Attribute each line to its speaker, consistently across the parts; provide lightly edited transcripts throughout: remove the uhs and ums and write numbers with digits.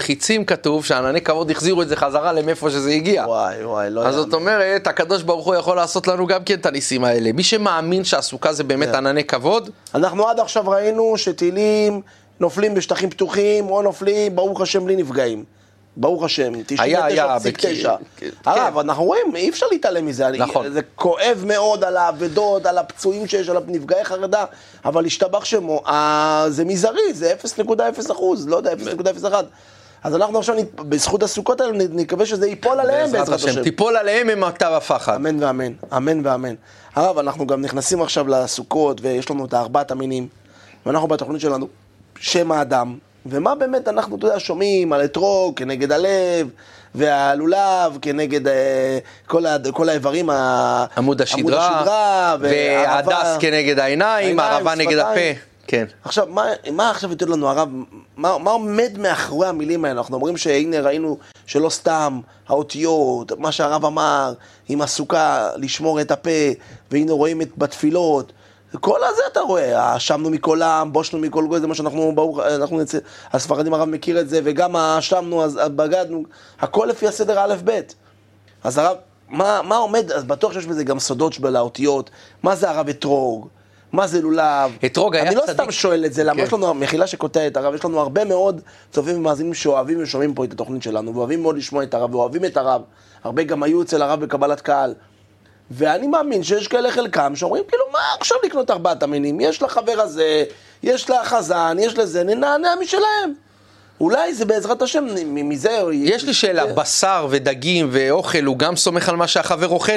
Speaker 1: חיצים כתוב שענני כבוד החזירו את זה חזרה למאיפה שזה הגיע.
Speaker 2: וואי, לא
Speaker 1: אז זאת אומרת, הקדוש ברוך הוא יכול לעשות לנו גם כן את הניסים האלה. מי שמאמין שהסוכה זה באמת ענני כבוד.
Speaker 2: אנחנו עד עכשיו ראינו שטילים נופלים בשטחים פתוחים, או נופלים, ברוך השם, בלי נפגעים. ברוך השם, 99.9. הרב, אנחנו רואים, אי אפשר להתעלם מזה.
Speaker 1: נכון.
Speaker 2: זה כואב מאוד על האבדות, על הפצועים שיש, על נפגעי חרדה, אבל השתבח שמו, זה מזערי, זה 0.0%, לא יודע, 0.01. אז אנחנו עכשיו, בזכות הסוכות האלה, נקווה שזה ייפול עליהם בעזרת השם.
Speaker 1: תיפול עליהם עם הכתב הפחד.
Speaker 2: אמן ואמן, אמן ואמן. הרב, אנחנו גם נכנסים עכשיו לסוכות, ויש לנו את ארבעת המינים, ואנחנו בתוכנית שלנו, שם האדם, ומה באמת אנחנו, אתה יודע, שומעים על אתרוג כנגד הלב, והלולב כנגד כל האיברים,
Speaker 1: עמוד השדרה, והדס כנגד העיניים, הערבה נגד הפה. כן.
Speaker 2: עכשיו, מה עכשיו יותר לנו, הרב, מה עומד מאחורי המילים האלה? אנחנו אומרים שהנה ראינו שלא סתם האותיות, מה שהרב אמר, עם הסוכה לשמור את הפה, והנה רואים בתפילות, כל הזה אתה רואה, אשמנו מכל עם, בושנו מכל גוי, זה מה שאנחנו נצא, הספרדים הרב מכיר את זה, וגם אשמנו, אז בגדנו, הכל לפי הסדר א' ב'. אז הרב, מה עומד, אז בטוח שיש בזה גם סודות של האותיות, מה זה הרב אתרוג? מה זה לולב?
Speaker 1: אתרוג היה
Speaker 2: צדיק. אני לא
Speaker 1: צדיק.
Speaker 2: סתם שואל את זה, למה יש לנו מחילה שקוטעת הרב, יש לנו הרבה מאוד צופים ומאזינים שאוהבים ושומעים פה את התוכנית שלנו, ואוהבים מאוד לשמוע את הרב, ואוהבים את הרב, הרבה גם היו אצל הרב בקבלת קהל. ואני מאמין שיש כאלה חלקם שאומרים, כאילו, מה עכשיו לקנות ארבעת המינים? יש לחבר הזה, יש לחזן, יש לזה, נענה משלהם. אולי זה בעזרת השם, מזה...
Speaker 1: יש לי שאלה, בשר ודגים ואוכל, הוא גם סומך על מה שהחבר אוכל?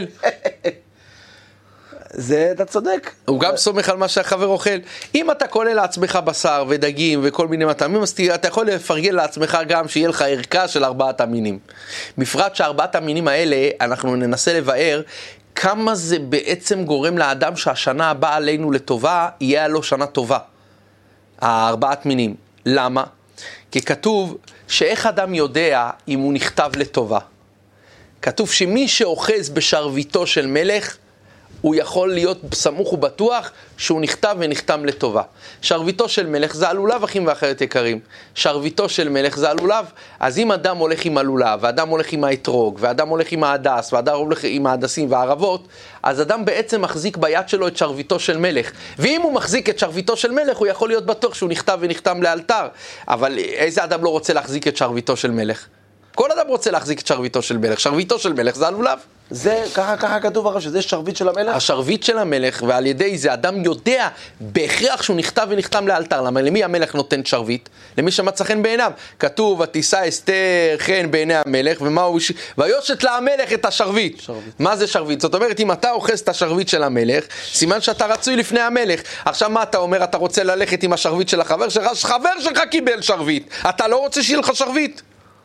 Speaker 2: זה, אתה צודק.
Speaker 1: הוא גם סומך על מה שהחבר אוכל. אם אתה כולל לעצמך בשר ודגים וכל מיני מטעמים, אז אתה יכול לפרגן לעצמך גם שיהיה לך ערכה של ארבעת המינים. בפרט שארבעת המינים האלה, אנחנו ננסה לבאר כמה זה בעצם גורם לאדם שהשנה הבאה עלינו לטובה, יהיה לו שנה טובה. הארבעת מינים. למה? כי כתוב שאיך אדם יודע אם הוא נכתב לטובה. כתוב שמי שאוחז בשרביטו של מלך, הוא יכול להיות סמוך ובטוח שהוא נכתב ונחתם לטובה. שרביטו של מלך זה הלולב, אחים ואחיות יקרים. שרביטו של מלך זה הלולב. אז אם אדם הולך עם הלולב, ואדם הולך עם האתרוג, ואדם הולך עם ההדס, ואדם הולך עם ההדסים והערבות, אז אדם בעצם מחזיק ביד שלו את שרביטו של מלך. ואם הוא מחזיק את שרביטו של מלך, הוא יכול להיות בטוח שהוא נכתב ונחתם לאלתר. אבל איזה אדם לא רוצה להחזיק את שרביטו של מלך? כל אדם רוצה להחזיק את שרביטו של מלך. שרביטו של מלך זה הלולב.
Speaker 2: זה, ככה כתוב הרב, שזה שרביט של המלך?
Speaker 1: השרביט של המלך, ועל ידי זה אדם יודע בהכרח שהוא נכתב ונחתם לאלתר. למה? למי המלך נותן שרביט? למי שמצא חן בעיניו. כתוב, ותישא אסתר חן בעיני המלך, ויושת לה המלך את השרביט. מה זה שרביט? זאת אומרת, אם אתה אוחז את השרביט של המלך, סימן שאתה רצוי לפני המלך. עכשיו מה אתה אומר? אתה רוצה ללכת עם השרביט של החבר שלך? חבר שלך קיבל שרביט. אתה לא רוצה שיהיה לך שרביט?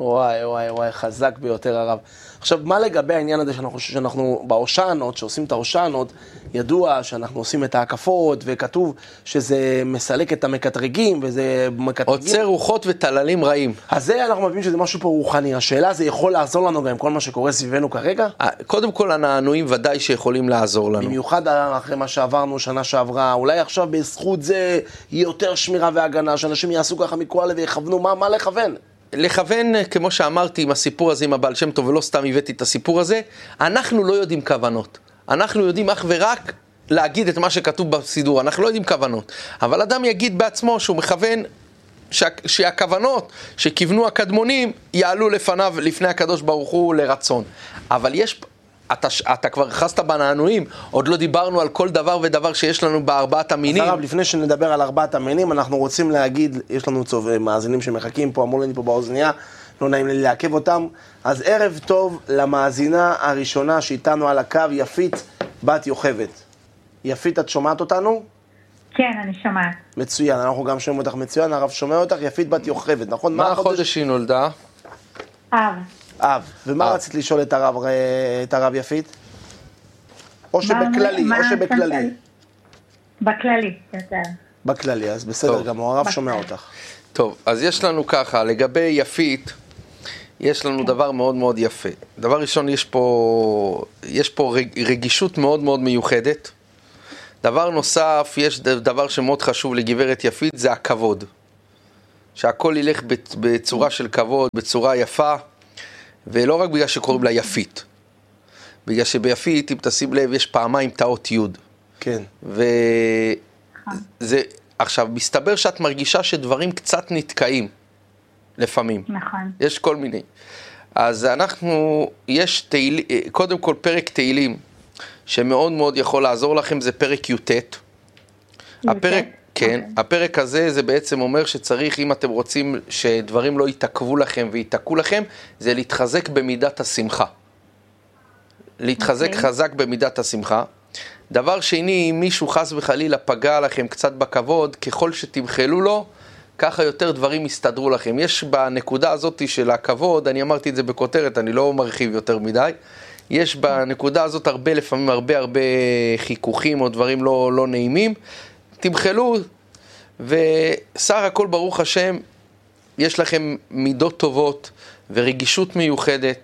Speaker 2: וואי, חזק ביותר הרב. עכשיו, מה לגבי העניין הזה שאנחנו בהושענות, שעושים את ההושענות, ידוע שאנחנו עושים את ההקפות, וכתוב שזה מסלק את המקטרגים, וזה מקטרגים...
Speaker 1: עוצר רוחות וטללים רעים.
Speaker 2: אז זה אנחנו מבינים שזה משהו פה רוחני. השאלה זה יכול לעזור לנו גם עם כל מה שקורה סביבנו כרגע?
Speaker 1: קודם כל, הנענועים ודאי שיכולים לעזור לנו.
Speaker 2: במיוחד אחרי מה שעברנו שנה שעברה, אולי עכשיו בזכות זה יהיה יותר שמירה והגנה, שאנשים יעשו ככה מכל הלב ויכוונו מה לכוון.
Speaker 1: לכוון, כמו שאמרתי, עם הסיפור הזה, עם הבעל שם טוב, ולא סתם הבאתי את הסיפור הזה, אנחנו לא יודעים כוונות. אנחנו יודעים אך ורק להגיד את מה שכתוב בסידור, אנחנו לא יודעים כוונות. אבל אדם יגיד בעצמו שהוא מכוון שהכוונות שכיוונו הקדמונים יעלו לפניו, לפני הקדוש ברוך הוא לרצון. אבל יש... אתה כבר חסת בנענועים, עוד לא דיברנו על כל דבר ודבר שיש לנו בארבעת המינים.
Speaker 2: אז הרב, לפני שנדבר על ארבעת המינים, אנחנו רוצים להגיד, יש לנו מאזינים שמחכים פה, אמרו לי פה באוזניה, לא נעים לי לעכב אותם, אז ערב טוב למאזינה הראשונה שאיתנו על הקו, יפית בת יוכבת. יפית, את שומעת אותנו?
Speaker 3: כן, אני שומעת.
Speaker 2: מצוין, אנחנו גם שומעים אותך מצוין, הרב שומע אותך, יפית בת יוכבת, נכון?
Speaker 1: מה החודש היא נולדה?
Speaker 3: אב.
Speaker 2: ומה רצית לשאול את הרב יפית? או שבכללי,
Speaker 3: בכללי, יותר.
Speaker 2: בכללי, אז בסדר גמור, הרב שומע אותך.
Speaker 1: טוב, אז יש לנו ככה, לגבי יפית, יש לנו דבר מאוד מאוד יפה. דבר ראשון, יש פה רגישות מאוד מאוד מיוחדת. דבר נוסף, יש דבר שמאוד חשוב לגברת יפית, זה הכבוד. שהכל ילך בצורה של כבוד, בצורה יפה, ולא רק בגלל שקוראים לה יפית. בגלל שביפית, אם תשים לב, יש פעמיים תאות יוד.
Speaker 2: כן.
Speaker 1: וזה, עכשיו, מסתבר שאת מרגישה שדברים קצת נתקעים, לפעמים.
Speaker 3: נכון.
Speaker 1: יש כל מיני. אז יש קודם כל פרק תהילים, שמאוד מאוד יכול לעזור לכם, זה פרק י"ט. הפרק, כן, הפרק הזה זה בעצם אומר שצריך, אם אתם רוצים שדברים לא יתעכבו לכם ויתעכו לכם, זה להתחזק במידת השמחה. להתחזק חזק במידת השמחה. דבר שני, אם מישהו חס וחלילה פגע לכם קצת בכבוד, ככל שתמחלו לו, ככה יותר דברים יסתדרו לכם. יש בנקודה הזאת של הכבוד, אני אמרתי את זה בכותרת, אני לא מרחיב יותר מדי, יש בנקודה הזאת לפעמים הרבה חיכוכים או דברים לא נעימים. תמחלו, וסך הכל ברוך השם, יש לכם מידות טובות ורגישות מיוחדת,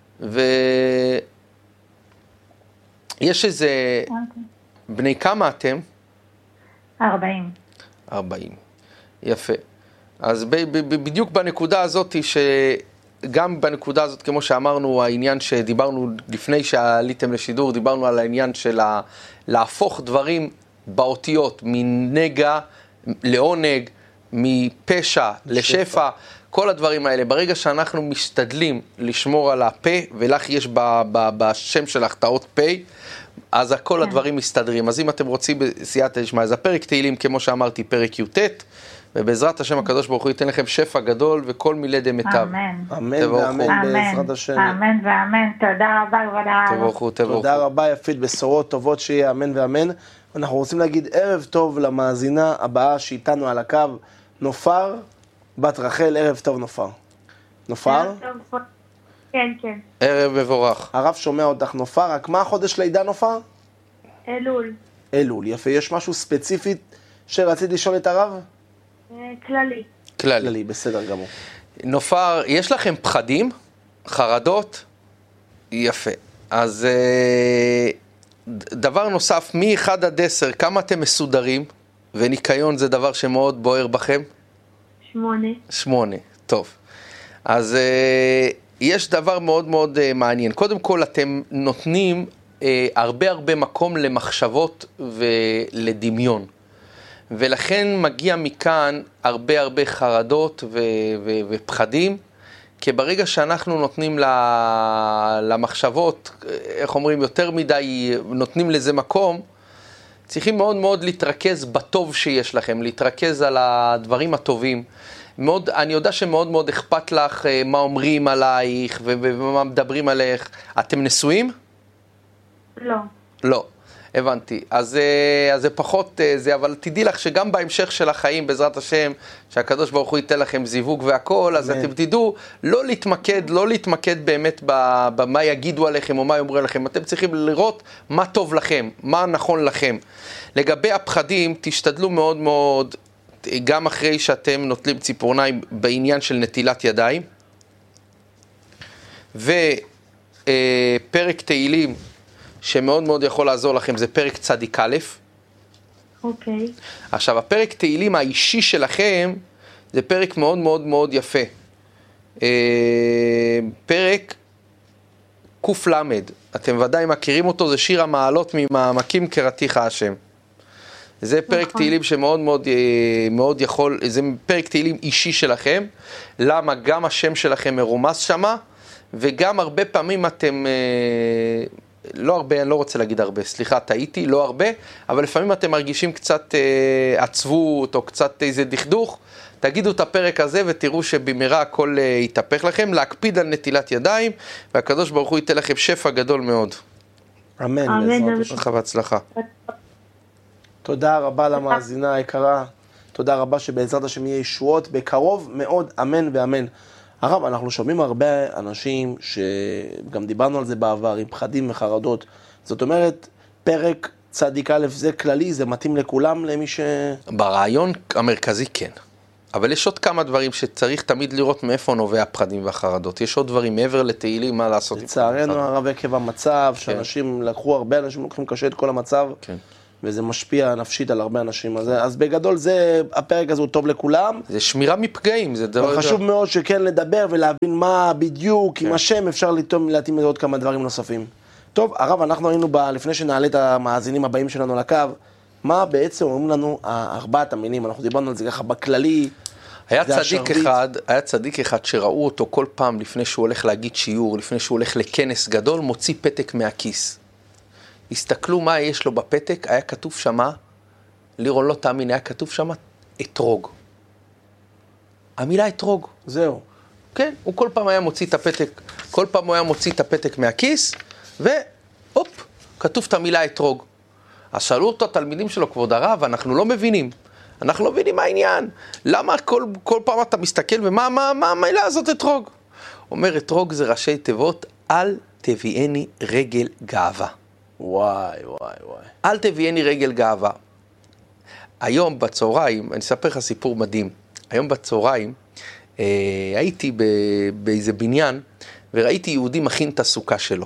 Speaker 1: יש איזה... בני כמה אתם?
Speaker 3: 40.
Speaker 1: 40. יפה. אז בדיוק בנקודה הזאת, שגם בנקודה הזאת, כמו שאמרנו, העניין שדיברנו לפני שעליתם לשידור, דיברנו על העניין של להפוך דברים באותיות, מנגע לעונג, מפשע לשפע, כל הדברים האלה. ברגע שאנחנו משתדלים לשמור על הפה, ולך יש בשם שלך תאות פה, אז כל הדברים מסתדרים. אז אם אתם רוצים בסייעתא דשמיא, אז הפרק תהילים, כמו שאמרתי, פרק י"ט, ובעזרת השם הקדוש ברוך הוא ייתן לכם שפע גדול וכל מילי דמיטב.
Speaker 2: אמן ואמן בעזרת השם.
Speaker 3: אמן ואמן. תודה רבה, כבוד הרב.
Speaker 1: תבורכו.
Speaker 2: תודה רבה, יפית, בשורות טובות שיהיה אמן ואמן. אנחנו רוצים להגיד ערב טוב למאזינה הבאה שאיתנו על הקו, נופר, בת רחל. ערב טוב, נופר. נופר?
Speaker 3: כן.
Speaker 1: ערב מבורך.
Speaker 2: הרב שומע אותך, נופר. רק מה החודש לידה, נופר?
Speaker 3: אלול.
Speaker 2: אלול, יפה. יש משהו ספציפית שרצית לשאול את הרב?
Speaker 3: כללי,
Speaker 2: בסדר גמור.
Speaker 1: נופר, יש לכם פחדים? חרדות? יפה. אז דבר נוסף, מ-1 עד 10, כמה אתם מסודרים? וניקיון זה דבר שמאוד בוער בכם? 8, טוב. אז יש דבר מאוד מאוד מעניין. קודם כל, אתם נותנים הרבה מקום למחשבות ולדמיון. ולכן מגיע מכאן הרבה חרדות ופחדים, כי ברגע שאנחנו נותנים למחשבות, איך אומרים, יותר מדי נותנים לזה מקום, צריכים מאוד מאוד להתרכז בטוב שיש לכם, להתרכז על הדברים הטובים. אני יודע שמאוד מאוד אכפת לך מה אומרים עלייך ומה מדברים עליך. אתם נשואים? לא. הבנתי. אז זה פחות זה, אבל תדעי לך שגם בהמשך של החיים, בעזרת השם, שהקדוש ברוך הוא ייתן לכם זיווג והכל, אז אתם תדעו לא להתמקד באמת במה יגידו עליכם או מה יאמרו עליכם. אתם צריכים לראות מה טוב לכם, מה נכון לכם. לגבי הפחדים, תשתדלו מאוד מאוד, גם אחרי שאתם נוטלים ציפורניים בעניין של נטילת ידיים, ופרק תהילים, שמאוד מאוד יכול לעזור לכם, זה פרק צדיק א'.
Speaker 3: אוקיי.
Speaker 1: עכשיו, הפרק תהילים האישי שלכם, זה פרק מאוד מאוד מאוד יפה. פרק ק' למד, אתם ודאי מכירים אותו, זה שיר המעלות ממעמקים קראתיך השם. זה פרק תהילים שמאוד מאוד, מאוד יכול, זה פרק תהילים אישי שלכם. למה? גם השם שלכם מרומס שמה, וגם הרבה פעמים אתם... לא הרבה, אני לא רוצה להגיד הרבה, סליחה, טעיתי, לא הרבה, אבל לפעמים אתם מרגישים קצת עצבות או קצת איזה דכדוך, תגידו את הפרק הזה ותראו שבמהרה הכל יתהפך לכם, להקפיד על נטילת ידיים, והקדוש ברוך הוא ייתן לכם שפע גדול מאוד.
Speaker 2: אמן.
Speaker 1: ברכה והצלחה.
Speaker 2: תודה רבה למאזינה היקרה, תודה רבה שבעזרת השם יהיה ישועות בקרוב מאוד, אמן ואמן. הרב, אנחנו שומעים הרבה אנשים שגם דיברנו על זה בעבר, עם פחדים וחרדות. זאת אומרת, פרק צדיק א' זה כללי, זה מתאים לכולם, למי ש...
Speaker 1: ברעיון המרכזי כן. אבל יש עוד כמה דברים שצריך תמיד לראות מאיפה נובע הפחדים והחרדות. יש עוד דברים מעבר לתהילים, מה לעשות.
Speaker 2: לצערנו הרב עקב המצב, שאנשים לקחו, הרבה אנשים לוקחים קשה את כל המצב.
Speaker 1: כן.
Speaker 2: וזה משפיע נפשית על הרבה אנשים. אז בגדול הפרק הזה הוא טוב לכולם.
Speaker 1: זה שמירה מפגעים, זה דבר...
Speaker 2: חשוב מאוד שכן לדבר ולהבין מה בדיוק, עם השם אפשר להתאים לזה עוד כמה דברים נוספים. טוב, הרב, אנחנו היינו לפני שנעלה את המאזינים הבאים שלנו לקו, מה בעצם אומרים לנו ארבעת המינים? אנחנו דיברנו על זה ככה בכללי.
Speaker 1: היה צדיק אחד שראו אותו כל פעם לפני שהוא הולך להגיד שיעור, לפני שהוא הולך לכנס גדול, מוציא פתק מהכיס. הסתכלו מה יש לו בפתק, היה כתוב שמה, לירון לא תאמין, היה כתוב שמה, אתרוג. המילה אתרוג.
Speaker 2: זהו.
Speaker 1: כן, הוא כל פעם היה מוציא את הפתק, כל פעם הוא היה מוציא את הפתק מהכיס, והופ, כתוב את המילה אתרוג. אז שאלו אותו התלמידים שלו, כבוד הרב, אנחנו לא מבינים. אנחנו לא מבינים מה העניין. למה כל פעם אתה מסתכל ומה המילה הזאת אתרוג? אומר, אתרוג זה ראשי תיבות, אל תביאני רגל גאווה.
Speaker 2: וואי.
Speaker 1: אל תביאני רגל גאווה. היום בצהריים, אני אספר לך סיפור מדהים. היום בצהריים הייתי באיזה בניין, וראיתי יהודי מכין את הסוכה שלו.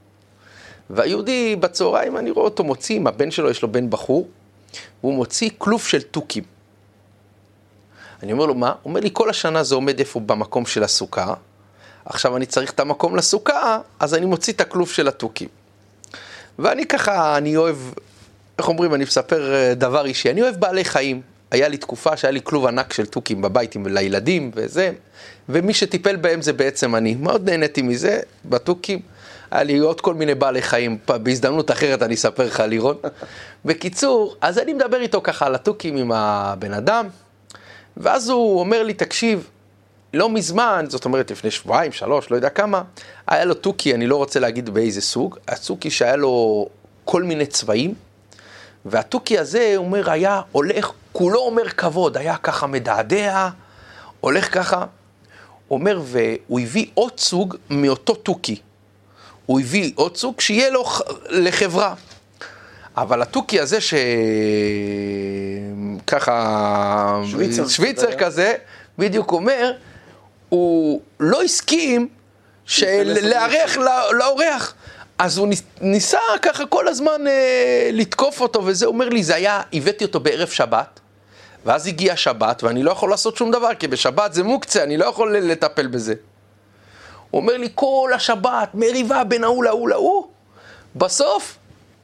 Speaker 1: והיהודי בצהריים, אני רואה אותו מוציא, עם הבן שלו, יש לו בן בחור, והוא מוציא כלוף של תוכים. אני אומר לו, מה? הוא אומר לי, כל השנה זה עומד איפה במקום של הסוכה, עכשיו אני צריך את המקום לסוכה, אז אני מוציא את הכלוף של התוכים. ואני ככה, אני אוהב, איך אומרים, אני מספר דבר אישי, אני אוהב בעלי חיים. היה לי תקופה שהיה לי כלוב ענק של תוכים בבית לילדים וזה, ומי שטיפל בהם זה בעצם אני. מאוד נהניתי מזה, בתוכים. היה לי עוד כל מיני בעלי חיים, בהזדמנות אחרת אני אספר לך לירון. בקיצור, אז אני מדבר איתו ככה על התוכים עם הבן אדם, ואז הוא אומר לי, תקשיב, לא מזמן, זאת אומרת לפני שבועיים, 3, לא יודע כמה, היה לו תוקי, אני לא רוצה להגיד באיזה סוג, התוקי שהיה לו כל מיני צבעים, והתוקי הזה, הוא אומר, היה הולך, כולו אומר כבוד, היה ככה מדעדע, הולך ככה, הוא אומר, והוא הביא עוד סוג מאותו תוקי, הוא הביא עוד סוג שיהיה לו לחברה, אבל התוקי הזה שככה, שוויצר כזה, בדיוק אומר, הוא לא הסכים לארח לאורח, אז הוא ניסה ככה כל הזמן לתקוף אותו, וזה אומר לי, זה היה, הבאתי אותו בערב שבת, ואז הגיע שבת, ואני לא יכול לעשות שום דבר, כי בשבת זה מוקצה, אני לא יכול לטפל בזה. הוא אומר לי, כל השבת, מריבה בין ההוא להוא, בסוף,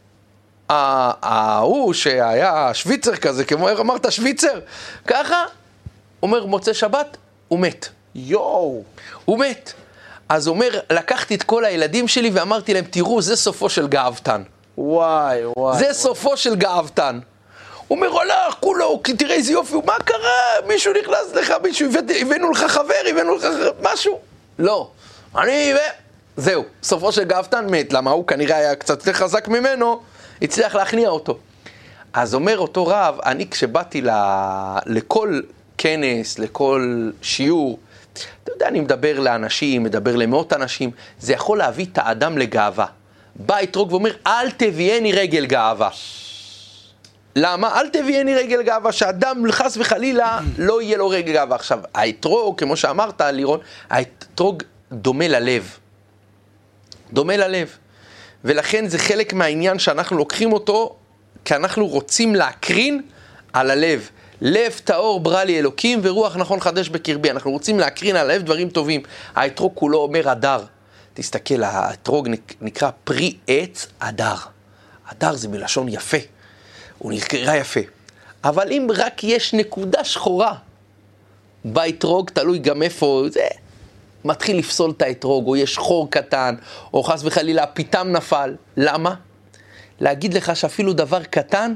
Speaker 1: ההוא שהיה שוויצר כזה, כמו אמרת שוויצר, ככה, אומר, מוצא שבת, הוא מת.
Speaker 2: יואו.
Speaker 1: הוא מת. אז הוא אומר, לקחתי את כל הילדים שלי ואמרתי להם, תראו, זה סופו של גאוותן.
Speaker 2: וואי.
Speaker 1: זה סופו של גאוותן. הוא אומר, הולך, כולו, תראה איזה יופי, מה קרה? מישהו נכנס לך, מישהו, הבאנו לך חבר, הבאנו לך משהו? לא. זהו, סופו של גאוותן מת. למה הוא כנראה היה קצת יותר חזק ממנו, הצליח להכניע אותו. אז אומר אותו רב, אני כשבאתי לכל כנס, לכל שיעור, אתה יודע, אני מדבר לאנשים, מדבר למאות אנשים, זה יכול להביא את האדם לגאווה. בא אתרוג ואומר, אל תביאני רגל גאווה. למה? אל תביאני רגל גאווה, שאדם חס וחלילה לא יהיה לו רגל גאווה. עכשיו, האתרוג, כמו שאמרת, לירון, האתרוג דומה ללב. דומה ללב. ולכן זה חלק מהעניין שאנחנו לוקחים אותו, כי אנחנו רוצים להקרין על הלב. לב טהור ברא לי אלוקים ורוח נכון חדש בקרבי. אנחנו רוצים להקרין על הלב דברים טובים. האתרוג כולו אומר הדר. תסתכל, האתרוג נקרא פרי עץ הדר. הדר זה מלשון יפה. הוא נקרא יפה. אבל אם רק יש נקודה שחורה באתרוג, תלוי גם איפה זה, מתחיל לפסול את האתרוג, או יש חור קטן, או חס וחלילה פיתם נפל. למה? להגיד לך שאפילו דבר קטן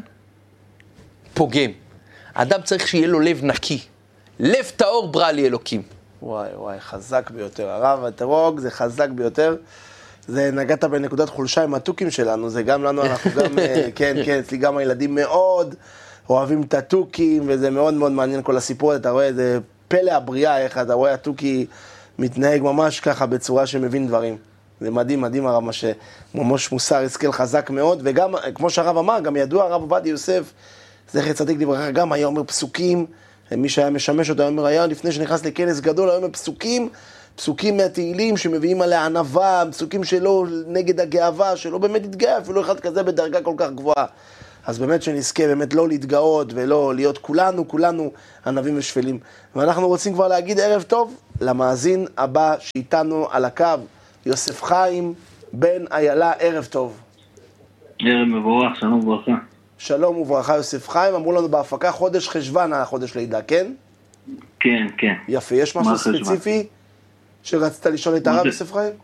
Speaker 1: פוגם. אדם צריך שיהיה לו לב נקי. לב טהור ברא לי אלוקים.
Speaker 2: וואי, חזק ביותר. הרב, האתרוג זה חזק ביותר. זה נגעת בנקודת חולשה עם התוכים שלנו, זה גם לנו, אנחנו גם, כן, אצלי גם הילדים מאוד אוהבים את התוכים, וזה מאוד מאוד מעניין כל הסיפור, אתה רואה, זה פלא הבריאה, איך אתה רואה התוכי מתנהג ממש ככה בצורה שמבין דברים. זה מדהים, הרב, מה שממש מוסר השכל חזק מאוד, וגם, כמו שהרב אמר, גם ידוע הרב עובדיה יוסף, זכר צדיק לברכה, גם היה אומר פסוקים, מי שהיה משמש אותו, היה לפני שנכנס לכנס גדול, היה אומר פסוקים מהתהילים שמביאים עליה ענווה, פסוקים שלו נגד הגאווה, שלא באמת התגאה, אפילו אחד כזה בדרגה כל כך גבוהה. אז באמת שנזכה באמת לא להתגאות ולא להיות כולנו ענבים ושפלים. ואנחנו רוצים כבר להגיד ערב טוב למאזין הבא שאיתנו על הקו, יוסף חיים בן איילה, ערב טוב.
Speaker 4: ערב מבורך, שלום וברכה.
Speaker 2: שלום וברכה יוסף חיים, אמרו לנו בהפקה חודש חשבן, החודש לידה, כן?
Speaker 4: כן, כן.
Speaker 2: יפה, יש משהו ספציפי שרצית לשאול את הרב יוסף חיים?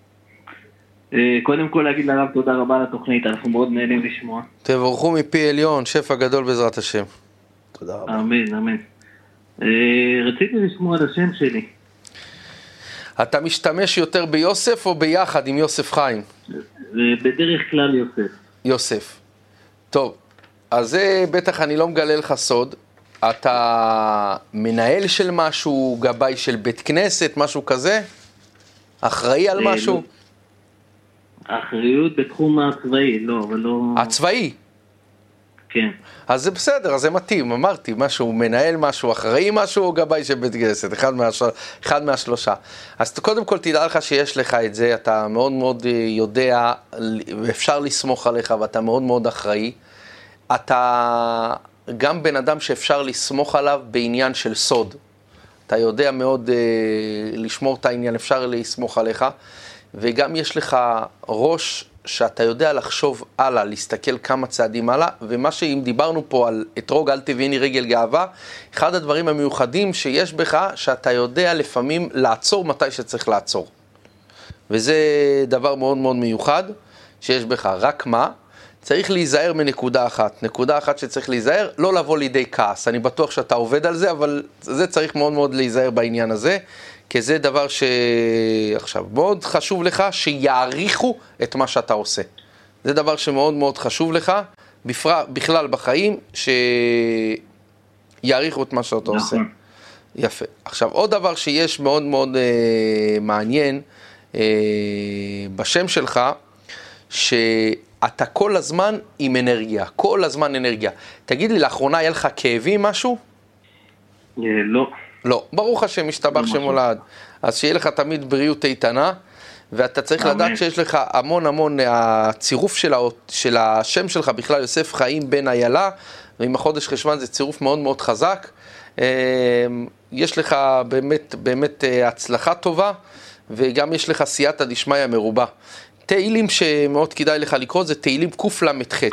Speaker 4: קודם כל להגיד לרב תודה רבה על התוכנית, אנחנו מאוד נהנים לשמוע.
Speaker 1: תבורכו מפי עליון, שפע גדול בעזרת השם.
Speaker 2: תודה רבה.
Speaker 4: אמן, אמן. רציתי לשמוע את השם שלי.
Speaker 1: אתה משתמש יותר ביוסף או ביחד עם יוסף חיים?
Speaker 4: בדרך כלל יוסף.
Speaker 1: יוסף. טוב, אז זה בטח אני לא מגלה לך סוד. אתה מנהל של משהו, גבאי של בית כנסת, משהו כזה? אחראי על משהו?
Speaker 4: האחריות בתחום הצבאי, לא, אבל לא...
Speaker 1: הצבאי?
Speaker 4: כן.
Speaker 1: אז זה בסדר, אז זה מתאים, אמרתי, משהו, מנהל משהו, אחראי משהו או גבאי של בית כנסת, אחד מהשלושה. אז קודם כל תדע לך שיש לך את זה, אתה מאוד מאוד יודע, אפשר לסמוך עליך ואתה מאוד מאוד אחראי. אתה גם בן אדם שאפשר לסמוך עליו בעניין של סוד. אתה יודע מאוד לשמור את העניין, אפשר לסמוך עליך. וגם יש לך ראש שאתה יודע לחשוב הלאה, להסתכל כמה צעדים הלאה, ומה שאם דיברנו פה על אתרוג אל תביאני רגל גאווה, אחד הדברים המיוחדים שיש בך, שאתה יודע לפעמים לעצור מתי שצריך לעצור. וזה דבר מאוד מאוד מיוחד שיש בך. רק מה? צריך להיזהר מנקודה אחת. נקודה אחת שצריך להיזהר, לא לבוא לידי כעס. אני בטוח שאתה עובד על זה, אבל זה צריך מאוד מאוד להיזהר בעניין הזה. כי זה דבר שעכשיו מאוד חשוב לך שיעריכו את מה שאתה עושה. זה דבר שמאוד מאוד חשוב לך, בכלל בחיים, שיעריכו את מה שאתה עושה. יפה. עכשיו, עוד דבר שיש מאוד מאוד מעניין בשם שלך, שאתה כל הזמן עם אנרגיה, כל הזמן אנרגיה. תגיד לי, לאחרונה היה לך כאבים משהו?
Speaker 4: לא.
Speaker 1: לא, ברוך השם, משתבח שמולד. אז שיהיה לך תמיד בריאות איתנה, ואתה צריך לדעת שיש לך המון, הצירוף של השם שלך בכלל, יוסף חיים בן איילה, ועם החודש חשבן זה צירוף מאוד מאוד חזק. יש לך באמת הצלחה טובה, וגם יש לך סייעתא דשמיא מרובה. תהילים שמאוד כדאי לך לקרוא, זה תהילים קל"ח.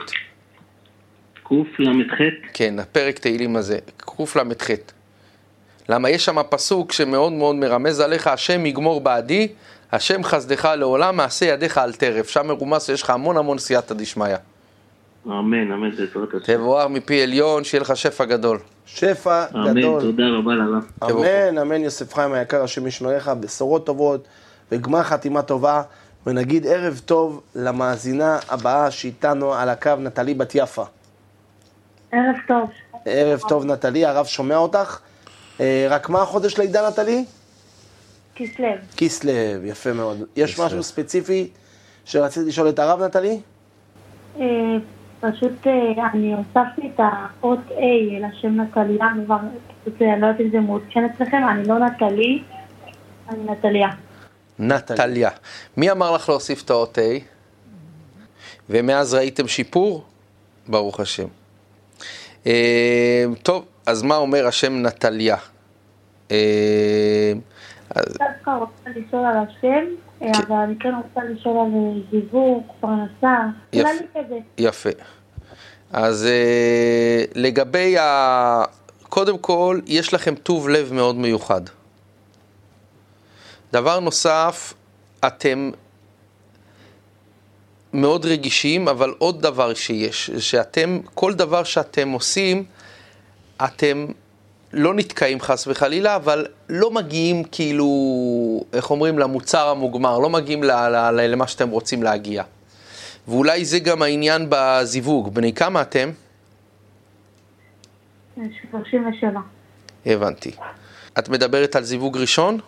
Speaker 4: קל"ח?
Speaker 1: כן, הפרק תהילים הזה, קל"ח. למה יש שם פסוק שמאוד מאוד מרמז עליך, השם יגמור בעדי, השם חסדך לעולם, מעשה ידיך על טרף. שם מרומז שיש לך המון סייעתא דשמיא.
Speaker 4: אמן, אמן, בעזרת השם.
Speaker 1: תבורך מפי עליון, שיהיה לך שפע גדול.
Speaker 2: שפע גדול.
Speaker 4: אמן, תודה רבה לרב.
Speaker 2: אמן, אמן יוסף חיים היקר, השם ישמרך, בשורות טובות וגמר חתימה טובה. ונגיד ערב טוב למאזינה הבאה שאיתנו על הקו, נטלי בת יפה.
Speaker 3: ערב טוב.
Speaker 2: ערב טוב נטלי, הרב שומע אותך. רק מה החודש לידה נטלי?
Speaker 3: כסלו.
Speaker 2: כסלו, יפה מאוד. יש משהו ספציפי שרציתי לשאול את הרב נטלי?
Speaker 3: פשוט אני הוספתי את האות A לשם נטליה, אני לא יודעת אם זה מעודכן אצלכם, אני לא נטלי, אני נטליה.
Speaker 1: נטליה. מי אמר לך להוסיף את האות A? ומאז ראיתם שיפור? ברוך השם. טוב, אז מה אומר השם נטליה?
Speaker 3: דווקא רוצה לשאול על השם, אבל אני כן רוצה לשאול על זיווג, פרנסה, כלל לי כזה.
Speaker 1: יפה. אז לגבי קודם כל, יש לכם טוב לב מאוד מיוחד. דבר נוסף, אתם מאוד רגישים, אבל עוד דבר שיש, שאתם, כל דבר שאתם עושים, אתם לא נתקעים חס וחלילה, אבל לא מגיעים כאילו, איך אומרים, למוצר המוגמר, לא מגיעים למה שאתם רוצים להגיע. ואולי זה גם העניין בזיווג. בני כמה אתם?
Speaker 3: 37.
Speaker 1: הבנתי. את מדברת על זיווג ראשון?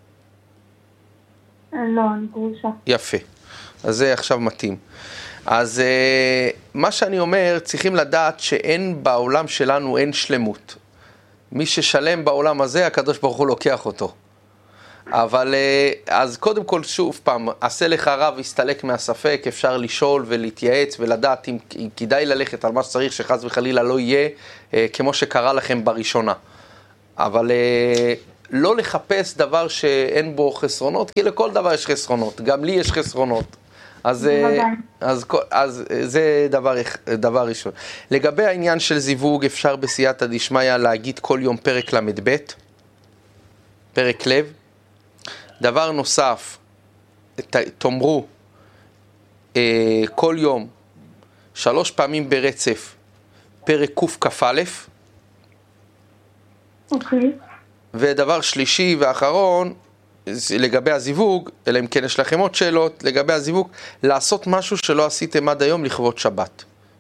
Speaker 3: לא, אני גרושה.
Speaker 1: יפה. אז זה עכשיו מתאים. אז מה שאני אומר, צריכים לדעת שאין בעולם שלנו, אין שלמות. מי ששלם בעולם הזה, הקדוש ברוך הוא לוקח אותו. אבל אז קודם כל שוב פעם, עשה לך רב, הסתלק מהספק, אפשר לשאול ולהתייעץ ולדעת אם כדאי ללכת על מה שצריך, שחס וחלילה לא יהיה כמו שקרה לכם בראשונה. אבל לא לחפש דבר שאין בו חסרונות, כי לכל דבר יש חסרונות, גם לי יש חסרונות. אז זה דבר ראשון. לגבי העניין של זיווג, אפשר בסייעתא דשמיא להגיד כל יום פרק למ"ב, פרק לב. דבר נוסף, תאמרו כל יום 3 פעמים ברצף פרק קכ"א.
Speaker 3: אוקיי.
Speaker 1: ודבר שלישי ואחרון, לגבי הזיווג, אלא אם כן יש לכם עוד שאלות, לגבי הזיווג, לעשות משהו שלא עשיתם עד היום לכבוד שבת.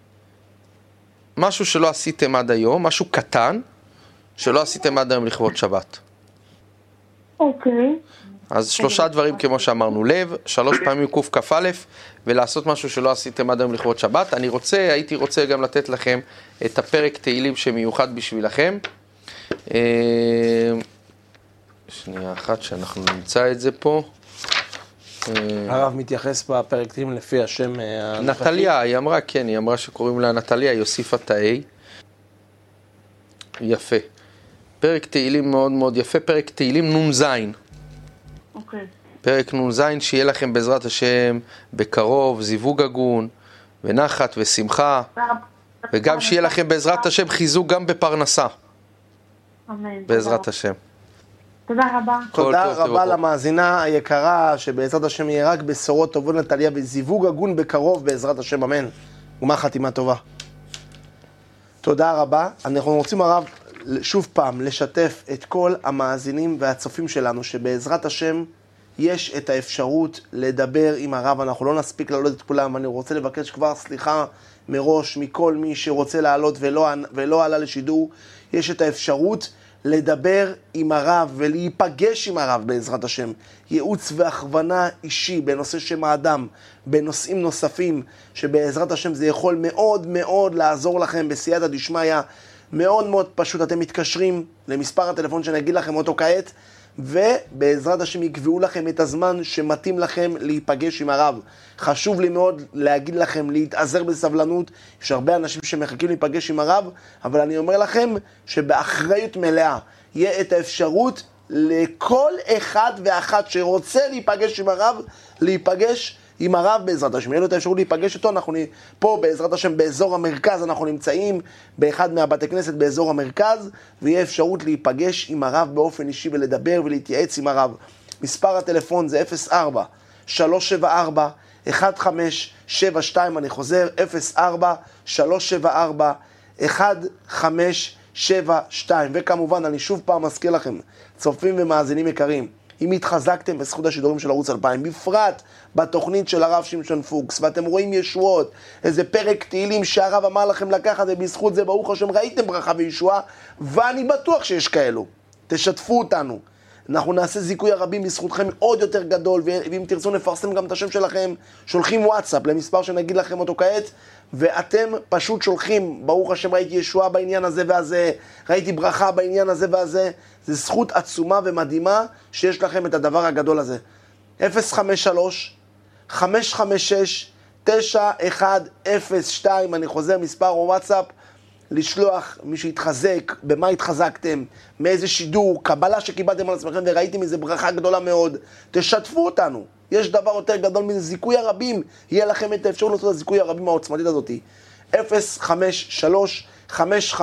Speaker 1: משהו שלא עשיתם עד היום, משהו קטן, שלא עשיתם עד היום לכבוד שבת.
Speaker 3: אוקיי.
Speaker 1: אז 3 דברים כמו שאמרנו, לב, 3 פעמים קכ"א, ולעשות משהו שלא עשיתם עד היום לכבוד שבת. הייתי רוצה גם לתת לכם את הפרק תהילים שמיוחד בשבילכם. שנייה אחת שאנחנו נמצא את זה פה.
Speaker 2: הרב מתייחס בפרק תהילים לפי השם
Speaker 1: נטליה, היא אמרה, כן, היא אמרה שקוראים לה נטליה, היא הוסיפה את ה-A. יפה. פרק תהילים מאוד מאוד יפה, פרק תהילים נ"ז.
Speaker 3: אוקיי.
Speaker 1: פרק נ"ז, שיהיה לכם בעזרת השם בקרוב זיווג הגון ונחת ושמחה, וגם שיהיה לכם בעזרת השם חיזוק גם בפרנסה.
Speaker 3: אמן.
Speaker 1: בעזרת השם.
Speaker 3: תודה רבה.
Speaker 2: תודה רבה למאזינה היקרה, שבעזרת השם יהיה רק בשורות טובות נטליה וזיווג הגון בקרוב בעזרת השם, אמן. ומה חתימה טובה. תודה רבה. אנחנו רוצים הרב שוב פעם לשתף את כל המאזינים והצופים שלנו, שבעזרת השם יש את האפשרות לדבר עם הרב. אנחנו לא נספיק לעלות את כולם, אני רוצה לבקש כבר סליחה מראש מכל מי שרוצה לעלות ולא עלה לשידור. יש את האפשרות לדבר עם הרב ולהיפגש עם הרב בעזרת השם. ייעוץ והכוונה אישי בנושא שם האדם, בנושאים נוספים, שבעזרת השם זה יכול מאוד מאוד לעזור לכם בסייעתא דשמיא. מאוד מאוד פשוט, אתם מתקשרים למספר הטלפון שאני אגיד לכם אותו כעת, ובעזרת השם יקבעו לכם את הזמן שמתאים לכם להיפגש עם הרב. חשוב לי מאוד להגיד לכם, להתעזר בסבלנות, יש הרבה אנשים שמחכים להיפגש עם הרב, אבל אני אומר לכם שבאחריות מלאה יהיה את האפשרות לכל אחד ואחת שרוצה להיפגש עם הרב, להיפגש עם הרב בעזרת השם. יהיה לו את האפשרות להיפגש איתו. אנחנו פה בעזרת השם באזור המרכז, אנחנו נמצאים באחד מהבתי כנסת באזור המרכז, ויהיה אפשרות להיפגש עם הרב באופן אישי ולדבר ולהתייעץ עם הרב. מספר הטלפון זה 04-374-1572, אני חוזר, 04-374-1572, וכמובן אני שוב פעם מזכיר לכם, צופים ומאזינים יקרים, אם התחזקתם בזכות השידורים של ערוץ 2000, בפרט בתוכנית של הרב שמשון פוקס, ואתם רואים ישועות, איזה פרק תהילים שהרב אמר לכם לקחת, ובזכות זה ברוך השם ראיתם ברכה וישועה, ואני בטוח שיש כאלו. תשתפו אותנו. אנחנו נעשה זיכוי הרבים בזכותכם עוד יותר גדול, ואם תרצו נפרסם גם את השם שלכם, שולחים וואטסאפ למספר שנגיד לכם אותו כעת, ואתם פשוט שולחים, ברוך השם ראיתי ישועה בעניין הזה והזה, ראיתי ברכה בעניין הזה והזה. זה זכות עצומה ומדהימה שיש לכם את הדבר הגדול הזה. 053-556-9102, אני חוזר, מספר או וואטסאפ, לשלוח מי שהתחזק, במה התחזקתם, מאיזה שידור, קבלה שקיבלתם על עצמכם וראיתם איזה ברכה גדולה מאוד. תשתפו אותנו. יש דבר יותר גדול מזה, זיכוי הרבים. יהיה לכם את האפשרות לעשות את הזיכוי הרבים העוצמתית הזאת. 053-556-9102.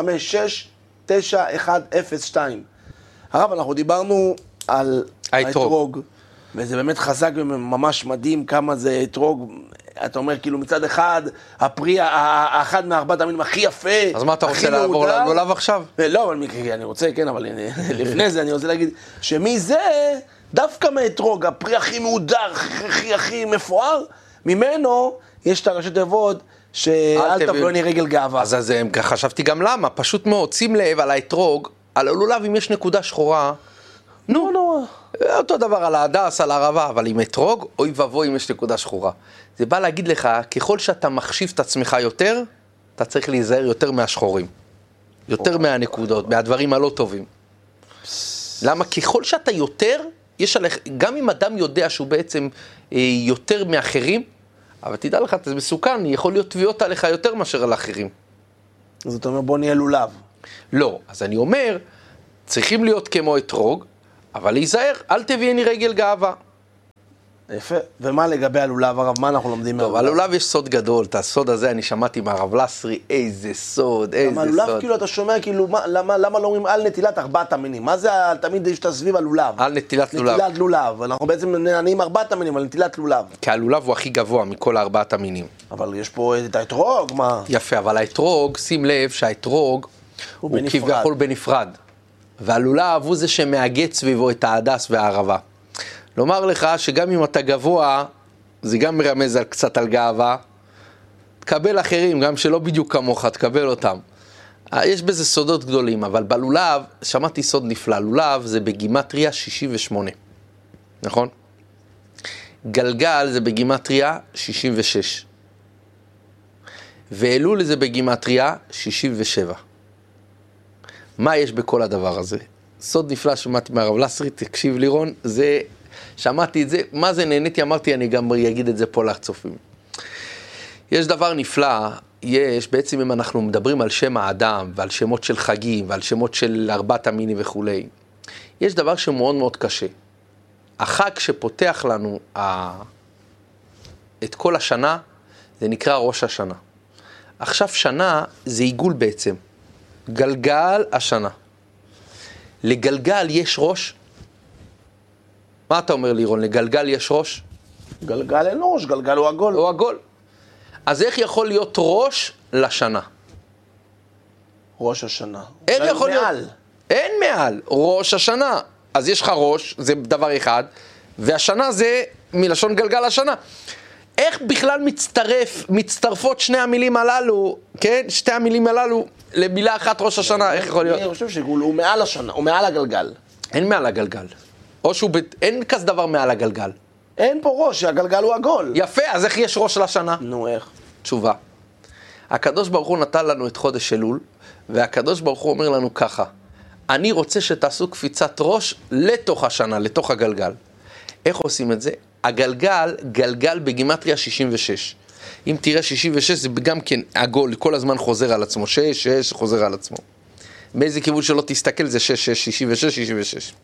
Speaker 2: הרב, אנחנו דיברנו על האתרוג, וזה באמת חזק וממש מדהים כמה זה אתרוג. אתה אומר, כאילו מצד אחד, הפרי האחד מארבעת המינים הכי יפה,
Speaker 1: אז מה אתה רוצה לעבור ללולב עכשיו?
Speaker 2: לא, אבל אני רוצה, כן, אבל לפני זה אני רוצה להגיד, שמזה, דווקא מאתרוג, הפרי הכי מהודר, הכי מפואר, ממנו יש את הראשי תיבות, שאל תבלוני רגל גאווה.
Speaker 1: אז חשבתי גם למה, פשוט מאוד, שים לב על האתרוג, על הלולב אם יש נקודה שחורה, נו, אותו דבר על ההדס, על הערבה, אבל עם אתרוג, אוי ובוי אם יש נקודה שחורה. זה בא להגיד לך, ככל שאתה מחשיב את עצמך יותר, אתה צריך להיזהר יותר מהשחורים. יותר מהנקודות, מהדברים הלא טובים. למה? ככל שאתה יותר, יש עליך, גם אם אדם יודע שהוא בעצם יותר מאחרים, אבל תדע לך, זה מסוכן, יכול להיות תביעות עליך יותר מאשר על האחרים.
Speaker 2: אז אתה אומר, בוא נהיה לולב.
Speaker 1: לא, אז אני אומר, צריכים להיות כמו אתרוג, אבל להיזהר, אל תביאני רגל גאווה.
Speaker 2: יפה. ומה לגבי הלולב, הרב? מה אנחנו לומדים
Speaker 1: טוב,
Speaker 2: מהלולב?
Speaker 1: הלולב יש סוד גדול, את הסוד הזה אני שמעתי מהרב לסרי, איזה סוד, איזה סוד.
Speaker 2: הלולב, כאילו, אתה שומע, כאילו, למה לא אומרים על נטילת 4 המינים? מה זה תמיד יש את הסביב הלולב?
Speaker 1: על נטילת לולב.
Speaker 2: נטילת לולב. אנחנו בעצם נענים 4 המינים, על נטילת לולב.
Speaker 1: כי הלולב הוא הכי גבוה מכל 4 המינים.
Speaker 2: אבל יש פה את האתרוג, מה?
Speaker 1: יפה, אבל האתרוג, שים לב שהאתרוג הוא
Speaker 2: בנפרד.
Speaker 1: כביכול בנפרד. והלולב הוא זה שמאגד סביבו את ההדס והערבה. לומר לך שגם אם אתה גבוה, זה גם מרמז קצת על גאווה, תקבל אחרים, גם שלא בדיוק כמוך, תקבל אותם. יש בזה סודות גדולים, אבל בלולב, שמעתי סוד נפלא, לולב זה בגימטריה 68, נכון? גלגל זה בגימטריה 66. ואלול זה בגימטריה 67. מה יש בכל הדבר הזה? סוד נפלא שמעתי מהרב לסרי, תקשיב לירון, זה, שמעתי את זה, מה זה נהניתי, אמרתי, אני גם אגיד את זה פה לצופים. יש דבר נפלא, יש, בעצם אם אנחנו מדברים על שם האדם, ועל שמות של חגים, ועל שמות של 4 המינים וכו', יש דבר שמאוד מאוד קשה. החג שפותח לנו את כל השנה, זה נקרא ראש השנה. עכשיו שנה זה עיגול בעצם. גלגל השנה. לגלגל יש ראש? מה אתה אומר לירון? לגלגל יש ראש?
Speaker 2: גלגל אין לו ראש, גלגל הוא עגול.
Speaker 1: הוא עגול. אז איך יכול להיות ראש לשנה?
Speaker 2: ראש השנה.
Speaker 1: איך יכול
Speaker 2: מעל.
Speaker 1: להיות? אין מעל. ראש השנה. אז יש לך ראש, זה דבר אחד, והשנה זה מלשון גלגל השנה. איך בכלל מצטרפות שני המילים הללו, כן? שתי המילים הללו למילה אחת ראש השנה, איך יכול להיות?
Speaker 2: אני חושב שהוא מעל השנה, הוא מעל הגלגל.
Speaker 1: אין מעל הגלגל. או שהוא, אין כזה דבר מעל הגלגל.
Speaker 2: אין פה ראש, הגלגל הוא עגול.
Speaker 1: יפה, אז איך יש ראש לשנה?
Speaker 2: נו, איך?
Speaker 1: תשובה. הקדוש ברוך הוא נתן לנו את חודש אלול, והקדוש ברוך הוא אומר לנו ככה, אני רוצה שתעשו קפיצת ראש לתוך השנה, לתוך הגלגל. איך עושים את זה? הגלגל, גלגל בגימטריה 66. אם תראה 66 זה גם כן עגול, כל הזמן חוזר על עצמו, 6 חוזר על עצמו. באיזה כיוון שלא תסתכל זה 6, 66, 66.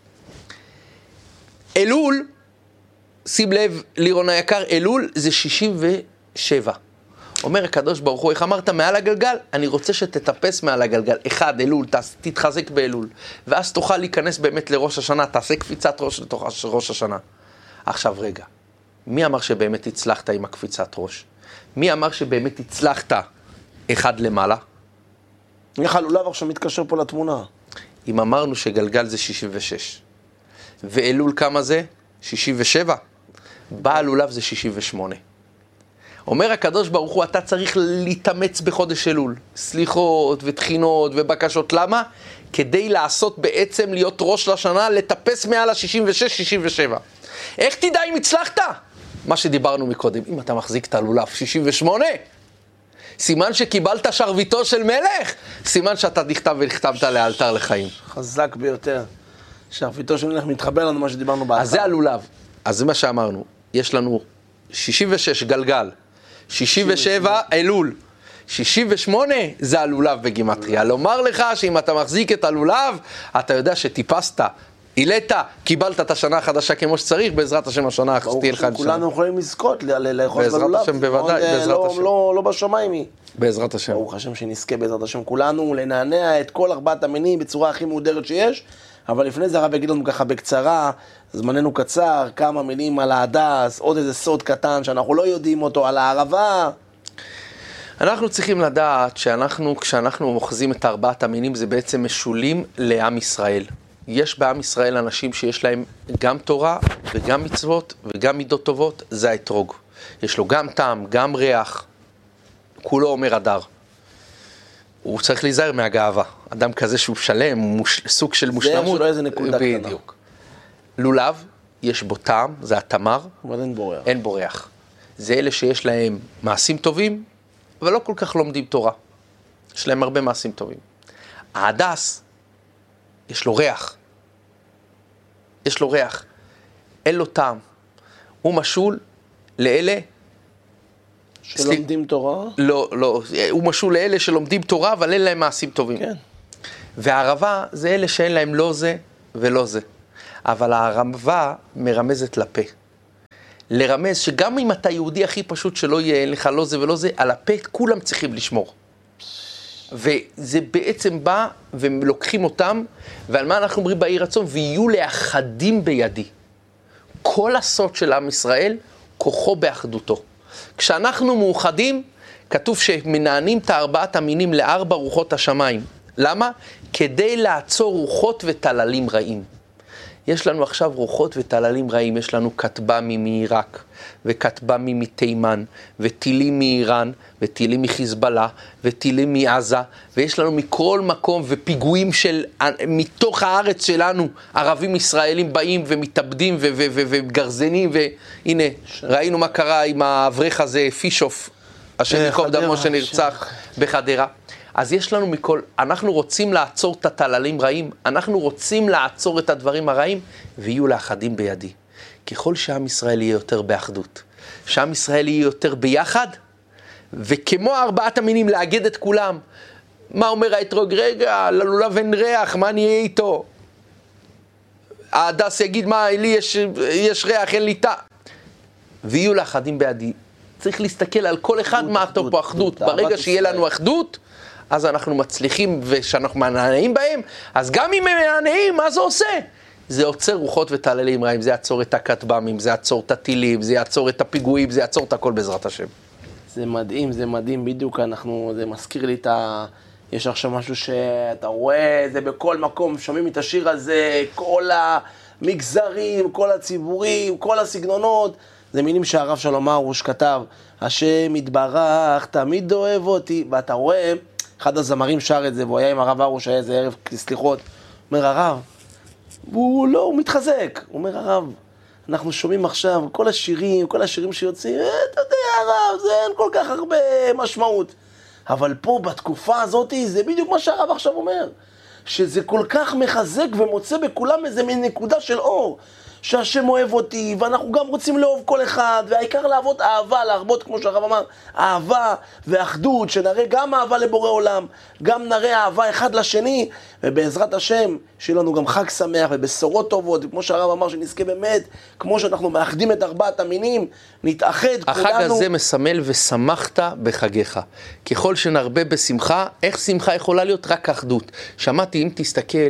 Speaker 1: אלול, שים לב לירון היקר, אלול זה 67. אומר הקדוש ברוך הוא, איך אמרת מעל הגלגל? אני רוצה שתטפס מעל הגלגל. 1, אלול, תתחזק באלול. ואז תוכל להיכנס באמת לראש השנה, תעשה קפיצת ראש לתוך ראש השנה. עכשיו רגע, מי אמר שבאמת הצלחת עם הקפיצת ראש? מי אמר שבאמת הצלחת 1 למעלה?
Speaker 2: איך הלולב עכשיו מתקשר פה לתמונה?
Speaker 1: אם אמרנו שגלגל זה 66, ואלול כמה זה? 67. בא הלולב זה 68. אומר הקדוש ברוך הוא, אתה צריך להתאמץ בחודש אלול. סליחות ותחינות ובקשות. למה? כדי לעשות בעצם להיות ראש לשנה, לטפס מעל ה-66-67. איך תדע אם הצלחת? מה שדיברנו מקודם, אם אתה מחזיק את הלולב 68, סימן שקיבלת שרביטו של מלך, סימן שאתה נכתב ונכתבת לאלתר לחיים.
Speaker 2: חזק ביותר. שרביטו של מלך מתחבר לנו מה שדיברנו בהתחלה.
Speaker 1: אז זה הלולב. אז זה מה שאמרנו. יש לנו 66 גלגל, 67 אלול, 68 זה הלולב בגימטריה. לומר לך שאם אתה מחזיק את הלולב, אתה יודע שטיפסת, הילת, קיבלת את השנה החדשה כמו שצריך, בעזרת השם השנה החדשה תהיה לך לשנה.
Speaker 2: כולנו יכולים לזכות לאחוז בלולב.
Speaker 1: בעזרת השם בוודאי, בעזרת השם.
Speaker 2: לא בשמיים היא.
Speaker 1: בעזרת השם.
Speaker 2: ברוך השם שנזכה בעזרת השם כולנו לנענע את כל 4 המינים בצורה הכי מהודרת שיש. אבל לפני זה הרב יגיד לנו ככה בקצרה, זמננו קצר, כמה מילים על ההדס, עוד איזה סוד קטן שאנחנו לא יודעים אותו, על הערבה.
Speaker 1: אנחנו צריכים לדעת כשאנחנו מוחזים את 4 המינים, זה בעצם משולים לעם ישראל. יש בעם ישראל אנשים שיש להם גם תורה וגם מצוות וגם מידות טובות, זה האתרוג. יש לו גם טעם, גם ריח, כולו אומר הדר. הוא צריך להיזהר מהגאווה. אדם כזה שהוא שלם, סוג של מושלמות.
Speaker 2: זה שלא איזה נקודה קטנה.
Speaker 1: בדיוק. לולב, יש בו טעם, זה התמר.
Speaker 2: אבל אין בו ריח.
Speaker 1: אין בו ריח. זה אלה שיש להם מעשים טובים, אבל לא כל כך לומדים תורה. יש להם הרבה מעשים טובים. ההדס, יש לו ריח. יש לו ריח. אין לו טעם. הוא משול לאלה
Speaker 2: שלומדים תורה?
Speaker 1: לא, הוא משול לאלה שלומדים תורה, אבל אין להם מעשים טובים.
Speaker 2: כן.
Speaker 1: והערבה זה אלה שאין להם לא זה ולא זה. אבל הערבה מרמזת לפה. לרמז שגם אם אתה יהודי הכי פשוט שלא יהיה לך לא זה ולא זה, על הפה כולם צריכים לשמור. וזה בעצם בא ולוקחים אותם, ועל מה אנחנו אומרים באי רצון? ויהיו לאחדים בידי. כל הסוד של עם ישראל, כוחו באחדותו. כשאנחנו מאוחדים, כתוב שמנענים את ארבעת המינים לארבע רוחות השמיים. למה? כדי לעצור רוחות וטללים רעים. יש לנו עכשיו רוחות וטללים רעים, יש לנו כטב"מים מעיראק, וכטב"מים מתימן, וטילים מאיראן, וטילים מחיזבאללה, וטילים מעזה, ויש לנו מכל מקום, ופיגועים מתוך הארץ שלנו, ערבים ישראלים באים ומתאבדים וגרזנים, והנה, ראינו מה קרה עם האברך הזה, פישוף, השם ייקום דמו שנרצח בחדרה. אז יש לנו אנחנו רוצים לעצור את הטללים רעים, אנחנו רוצים לעצור את הדברים הרעים, ויהיו לאחדים בידי. ככל שעם ישראל יהיה יותר באחדות, שעם ישראל יהיה יותר ביחד, וכמו ארבעת המינים לאגד את כולם. מה אומר האתרוג? רגע, ללולב אין ריח, מה נהיה איתו? ההדס יגיד, מה, לי יש ריח, אין לי תא. ויהיו לאחדים בידי. צריך להסתכל על כל אחד מה טוב פה אחדות. ברגע שיהיה לנו אחדות, אז אנחנו מצליחים ושאנחנו מנענעים בהם, אז גם אם הם מנענעים, מה זה עושה? זה עוצר רוחות וטללים רעים, זה יעצור את הכטב"מים, זה יעצור את הטילים, זה יעצור את הפיגועים, זה יעצור את הכל בעזרת השם.
Speaker 2: זה מדהים, בדיוק זה מזכיר לי יש עכשיו משהו שאתה רואה, זה בכל מקום, שומעים את השיר הזה, כל המגזרים, כל הציבורים, כל הסגנונות, זה מילים שהרב שלום הרוש כתב, השם יתברך, תמיד אוהב אותי, ואתה רואה, אחד הזמרים שר את זה, והוא היה עם הרב הרוש, היה איזה ערב סליחות, אומר הרב, הוא מתחזק, הוא אומר הרב, אנחנו שומעים עכשיו כל השירים שיוצאים, אתה יודע הרב, זה אין כל כך הרבה משמעות, אבל פה בתקופה הזאת, זה בדיוק מה שהרב עכשיו אומר, שזה כל כך מחזק ומוצא בכולם איזה מין נקודה של אור, שהשם אוהב אותי, ואנחנו גם רוצים לאהוב כל אחד, והעיקר לעבוד אהבה, להרבות, כמו שהרב אמר, אהבה ואחדות, שנראה גם אהבה לבורא עולם, גם נראה אהבה אחד לשני, ובעזרת השם, שיהיה לנו גם חג שמח ובשורות טובות, וכמו שהרב אמר, שנזכה באמת, כמו שאנחנו מאחדים את ארבעת המינים, נתאחד כולנו.
Speaker 1: החג הזה מסמל ושמחת בחגיך. ככל שנרבה בשמחה, איך שמחה יכולה להיות? רק אחדות. שמעתי, אם תסתכל,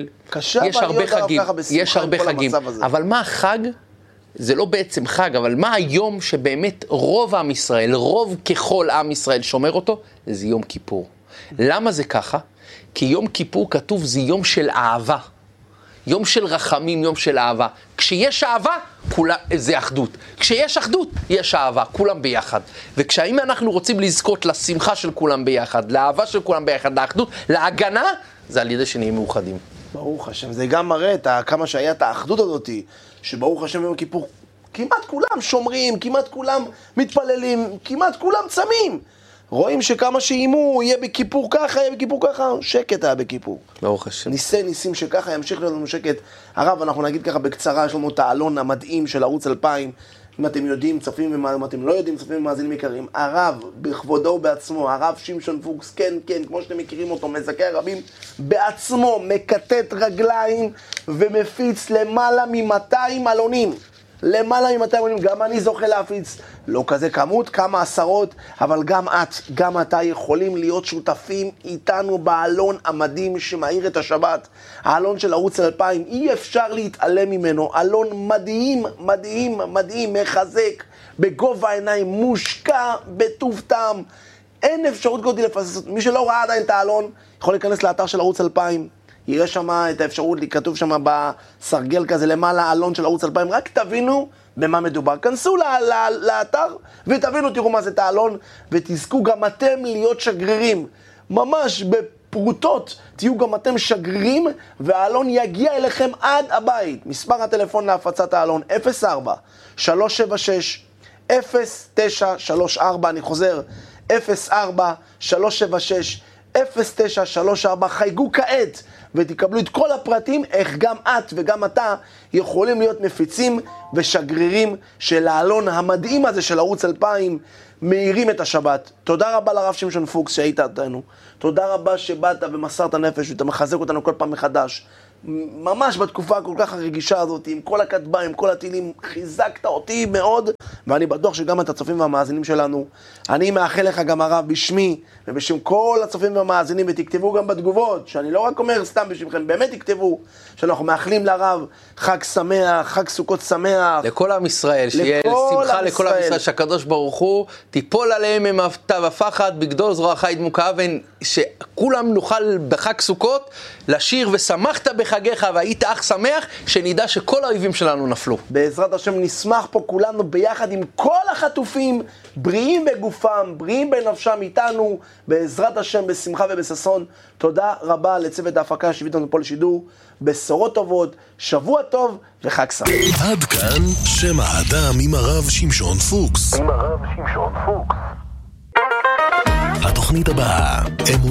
Speaker 1: יש הרבה חגים, אבל מה החג? זה לא בעצם חג, אבל מה היום שבאמת רוב עם ישראל, רוב ככל עם ישראל שומר אותו? זה יום כיפור. למה זה ככה? כי יום כיפור כתוב זה יום של אהבה, יום של רחמים, יום של אהבה. כשיש אהבה, זה אחדות. כשיש אחדות, יש אהבה, כולם ביחד. וכשאם אנחנו רוצים לזכות לשמחה של כולם ביחד, לאהבה של כולם ביחד, לאחדות, להגנה, זה על ידי שנהיה מאוחדים.
Speaker 2: ברוך השם, זה גם מראה כמה שהיה את האחדות הזאת, שברוך השם ביום כיפור, כמעט כולם שומרים, כמעט כולם מתפללים, כמעט כולם צמים. רואים שכמה שאימו יהיה בכיפור ככה, יהיה בכיפור ככה, שקט היה בכיפור.
Speaker 1: ברוך השם.
Speaker 2: ניסים שככה ימשיך לנו שקט. הרב, אנחנו נגיד ככה בקצרה, יש לנו את העלון המדהים של ערוץ 2000, אם אתם יודעים, צופים, אם אתם לא יודעים, צופים ומאזינים יקרים. הרב, בכבודו בעצמו, הרב שמשון פוקס, כן, כמו שאתם מכירים אותו, מזכה הרבים, בעצמו מקטט רגליים ומפיץ למעלה מ-200 עלונים. למעלה מ-200 עלונים, גם אני זוכה להפיץ, לא כזה כמות, כמה עשרות, אבל גם אתה יכולים להיות שותפים איתנו בעלון המדהים שמאיר את השבת. העלון של ערוץ 2000, אי אפשר להתעלם ממנו, עלון מדהים, מחזק, בגובה העיניים, מושקע, בטוב טעם, אין אפשרות גודל לפסס. מי שלא ראה עדיין את העלון, יכול להיכנס לאתר של ערוץ 2000, יראה שם את האפשרות, כתוב שם בסרגל כזה למעלה, עלון של ערוץ 2000, רק תבינו במה מדובר. כנסו לאתר ותבינו, תראו מה זה את העלון, ותזכו גם אתם להיות שגרירים. ממש בפרוטות תהיו גם אתם שגרירים, והעלון יגיע אליכם עד הבית. מספר הטלפון להפצת העלון 04-376-0934, אני חוזר, 04-376-0934, 0934, חייגו כעת ותקבלו את כל הפרטים, איך גם את וגם אתה יכולים להיות מפיצים ושגרירים של העלון המדהים הזה של ערוץ 2000, מאירים את השבת. תודה רבה לרב שמשון פוקס שהיית איתנו. תודה רבה שבאת ומסרת נפש ואתה מחזק אותנו כל פעם מחדש. ממש בתקופה כל כך הרגישה הזאת, עם כל הכתבה, עם כל הטילים, חיזקת אותי מאוד, ואני בטוח שגם את הצופים והמאזינים שלנו. אני מאחל לך גם הרב בשמי ובשם כל הצופים והמאזינים, ותכתבו גם בתגובות, שאני לא רק אומר סתם בשמכם, באמת תכתבו, שאנחנו מאחלים לרב חג שמח, חג סוכות שמח.
Speaker 1: לכל עם ישראל, שיהיה שמחה לכל עם ישראל, שהקדוש ברוך הוא תיפול עליהם ממבטא ופחד, בגדול זרועך ידמוקה אבן, שכולם נוכל בחג סוכות לשיר ושמחת בחגיך והיית אך שמח, שנדע שכל האויבים שלנו נפלו.
Speaker 2: בעזרת השם נשמח פה כולנו ביחד עם כל החטופים, בריאים בגופם, בריאים בנפשם איתנו, בעזרת השם בשמחה ובששון. תודה רבה לצוות ההפקה שהביא אותנו פה לשידור, בשורות טובות, שבוע טוב וחג שמח.
Speaker 5: עד כאן שם האדם עם הרב שמשון פוקס. התוכנית הבאה